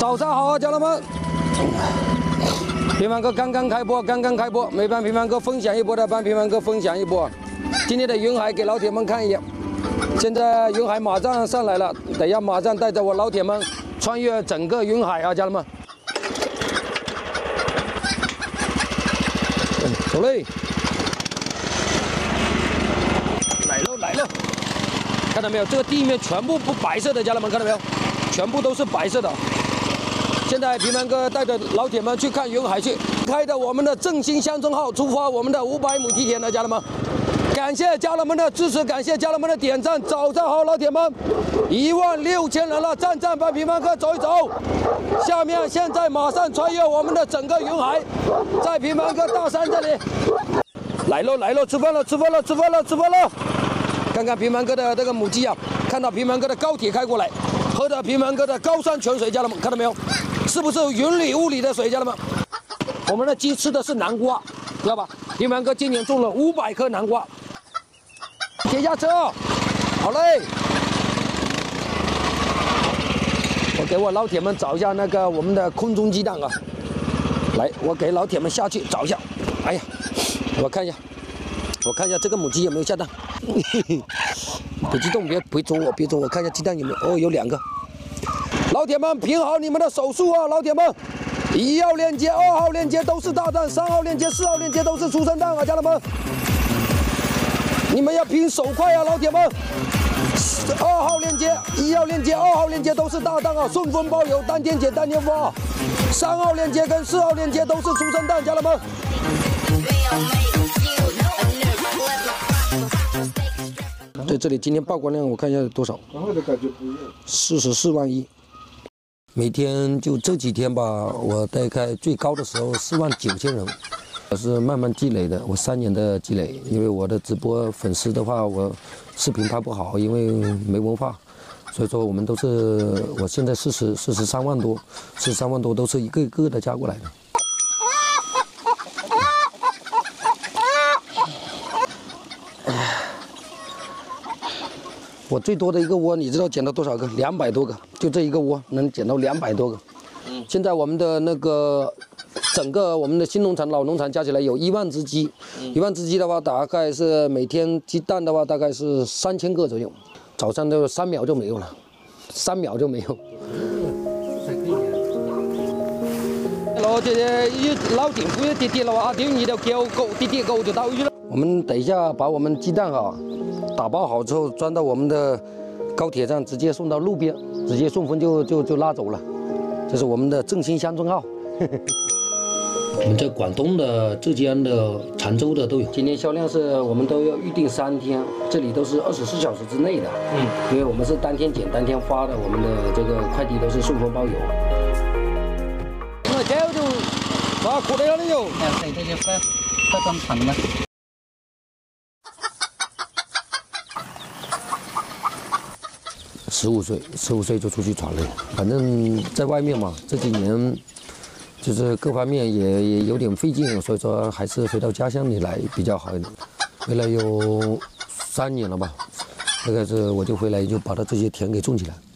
早上好啊，家人们！平凡哥刚刚开播，没帮平凡哥分享一波的，帮平凡哥分享一波。今天的云海给老铁们看一眼，现在云海马上上来了，等下马上带着我老铁们穿越整个云海啊，家人们！走嘞！来了！看到没有？这个地面全部不白色的，家人们看到没有？全部都是白色的。现在平凡哥带着老铁们去看云海去，开着我们的振兴乡村号出发我们的500亩梯田的家人们，感谢家人们的支持，感谢家人们的点赞。早上好，老铁们，16000人了，站帮平凡哥走一走。下面现在马上穿越我们的整个云海，在平凡哥大山这里。来喽，吃饭了！看看平凡哥的这个母鸡啊，看到平凡哥的高铁开过来，喝着平凡哥的高山泉水，家人们看到没有？是不是云里雾里的水，家人们？我们的鸡吃的是南瓜，知道吧？平凡哥今年种了500颗南瓜。接下车，好嘞！我给我老铁们找一下那个我们的空中鸡蛋啊，来，我给老铁们下去找一下。哎呀，我看一下这个母鸡有没有下蛋。别激动，别啄我，我看一下鸡蛋有没有。哦，有2个。老铁们，凭好你们的手速啊！老铁们，1号链接、2号链接都是大蛋，3号链接、4号链接都是出生蛋啊，家人们，你们要拼手快啊，老铁们！2号链接、1号链接、2号链接都是大蛋啊，顺丰包邮，当天检当天发。3号链接跟4号链接都是出生蛋，家人们。在这里，今天曝光量我看一下有多少？44万1。每天就这几天吧，我大概最高的时候49000人，我是慢慢积累的，我3年的积累。因为我的直播粉丝的话，我视频拍不好，因为没文化，所以说我们都是，我现在43万多，43万多都是一个一个的加过来的。我最多的一个窝，你知道捡到多少个？200多个，就这一个窝能捡到200多个。现在我们的那个整个我们的新农场、老农场加起来有1万只鸡，1万只鸡的话，大概是每天鸡蛋的话，大概是3000个左右。早上都3秒就没有了，3秒就没有。老姐姐一老政府也跌了啊，丢你的狗跌狗就到鱼了。我们等一下把我们鸡蛋哈打包好之后，装到我们的高铁上，直接送到路边，直接顺丰就拉走了。这是我们的振兴乡村号。我们在广东的、浙江的、常州的都有。今天销量是我们都要预定3天，这里都是24小时之内的。因为我们是当天检当天发的，我们的这个快递都是顺丰包邮。我这就把苦的了有。这就快装长了。15岁就出去闯了，反正在外面嘛，这几年就是各方面也有点费劲，所以说还是回到家乡里来比较好一点。回来有3年了吧，大概是我就回来就把它这些田给种起来。